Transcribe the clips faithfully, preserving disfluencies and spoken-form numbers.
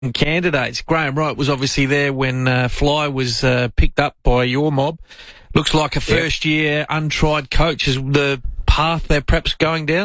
candidates. Graham Wright was obviously there when uh, Fly was uh, picked up by your mob. Looks like a first-year untried coach. Is the path they're perhaps going down?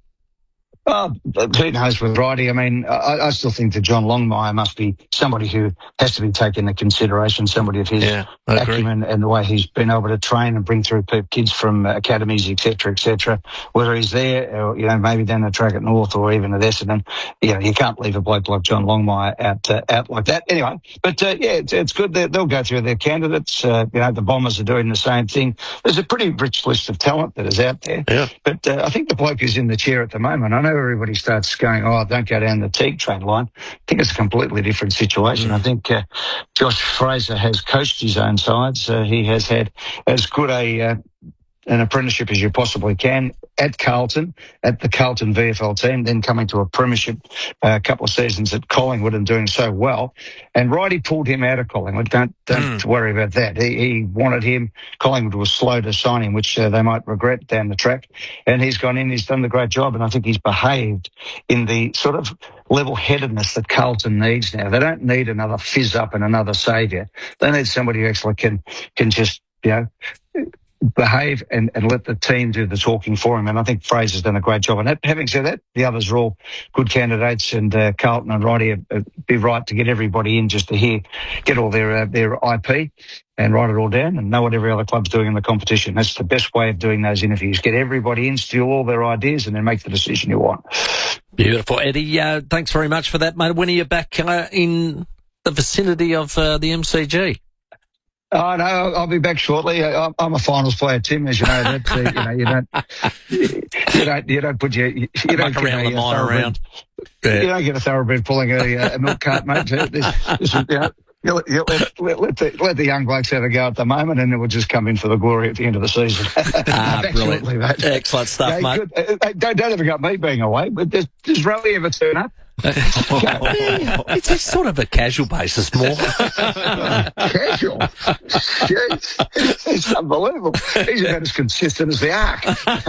Oh, who knows with Righty? I mean, I, I still think that John Longmire must be somebody who has to be taken into consideration, somebody of his yeah, acumen and the way he's been able to train and bring through kids from academies, et cetera, et cetera. Whether he's there, or, you know, maybe down the track at North or even at Essendon, you know, you can't leave a bloke like John Longmire out uh, out like that. Anyway, but uh, yeah, it's, it's good. They're, they'll go through their candidates. Uh, you know, the Bombers are doing the same thing. There's a pretty rich list of talent that is out there. Yeah. But uh, I think the bloke who's in the chair at the moment, I know everybody starts going, oh, don't go down the Teague train line. I think it's a completely different situation. Mm. I think uh, Josh Fraser has coached his own sides. Uh, he has had as good a uh, an apprenticeship as you possibly can at Carlton, at the Carlton V F L team, then coming to a premiership uh, a couple of seasons at Collingwood and doing so well. And Righty pulled him out of Collingwood. Don't don't mm. worry about that. He, he wanted him. Collingwood was slow to sign him, which uh, they might regret down the track. And he's gone in. He's done the great job. And I think he's behaved in the sort of level-headedness that Carlton needs now. They don't need another fizz up and another saviour. They need somebody who actually can can just, you know, behave and, and let the team do the talking for him. And I think Fraser's done a great job. And that, having said that, the others are all good candidates, and uh, Carlton and Righty uh, be right to get everybody in just to hear, get all their uh, their I P and write it all down and know what every other club's doing in the competition. That's the best way of doing those interviews. Get everybody in, steal all their ideas, and then make the decision you want. Beautiful. Eddie, uh, thanks very much for that, mate. When are you back uh, in the vicinity of uh, the M C G? Oh, no, I'll be back shortly. I'm a finals player, Tim, as you know. That uh, you know, you don't, you don't, you don't put your, you, you don't get around a, the mile around. Yeah. You don't get a thoroughbrid pulling a, a milk cart, mate. This, this is, you know, you let, you let, let, let, the, let the young blokes have a go at the moment, and then we'll just come in for the glory at the end of the season. Ah, brilliant. Shortly, mate. Excellent stuff, yeah, mate. Good. Uh, don't, don't ever got me being away, but does, does Rowley ever turn up? It's a sort of a casual basis more. Casual? Jeez. It's unbelievable. He's about as consistent as the Ark.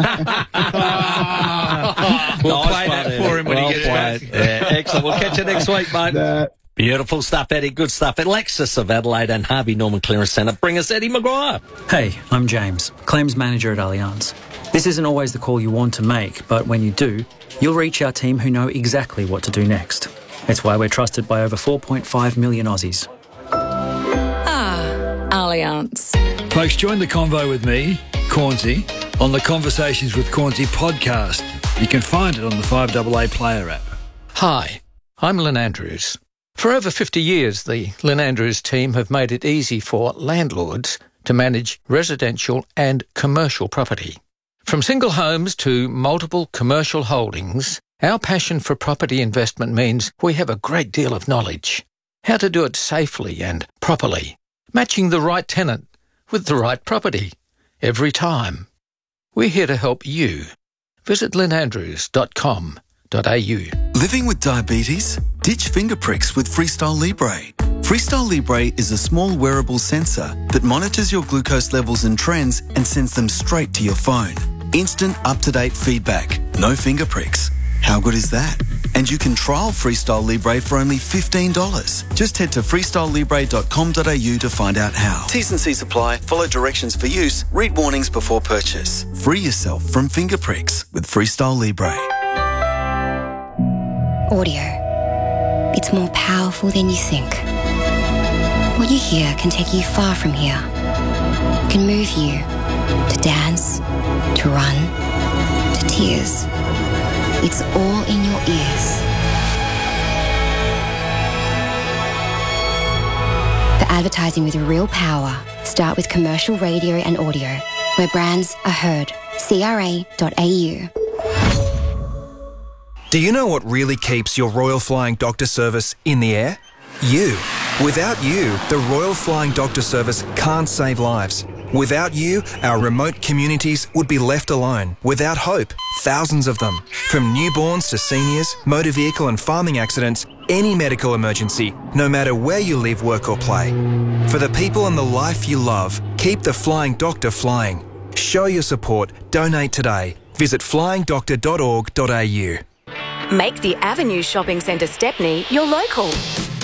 We'll nice play that for him when well he gets played. back. Yeah, excellent. We'll catch you next week, mate. Uh, Beautiful stuff, Eddie. Good stuff. Alexis of Adelaide and Harvey Norman Clearance Centre. Bring us Eddie Maguire. Hey, I'm James, claims manager at Allianz. This isn't always the call you want to make, but when you do, you'll reach our team who know exactly what to do next. It's why we're trusted by over four point five million Aussies. Ah, Allianz. Folks, join the convo with me, Cornsey, on the Conversations with Cornsey podcast. You can find it on the five A A Player app. Hi, I'm Lynn Andrews. For over fifty years, the Lynn Andrews team have made it easy for landlords to manage residential and commercial property. From single homes to multiple commercial holdings, our passion for property investment means we have a great deal of knowledge. How to do it safely and properly, matching the right tenant with the right property every time. We're here to help you. Visit lynn andrews dot com dot a u. Living with diabetes? Ditch finger pricks with Freestyle Libre. Freestyle Libre is a small wearable sensor that monitors your glucose levels and trends and sends them straight to your phone. Instant up-to-date feedback. No finger pricks. How good is that? And you can trial Freestyle Libre for only fifteen dollars. Just head to freestyle libre dot com dot a u to find out how. T's and C's apply. Follow directions for use. Read warnings before purchase. Free yourself from finger pricks with Freestyle Libre. Audio. It's more powerful than you think. What you hear can take you far from here. Can move you to dance, to run, to tears. It's all in your ears. For advertising with real power, start with commercial radio and audio, where brands are heard. C R A dot A U. Do you know what really keeps your Royal Flying Doctor Service in the air? You. Without you, the Royal Flying Doctor Service can't save lives. Without you, our remote communities would be left alone, without hope, thousands of them. From newborns to seniors, motor vehicle and farming accidents, any medical emergency, no matter where you live, work or play. For the people and the life you love, keep the Flying Doctor flying. Show your support. Donate today. Visit flying doctor dot org dot a u. Make the Avenue Shopping Centre Stepney your local.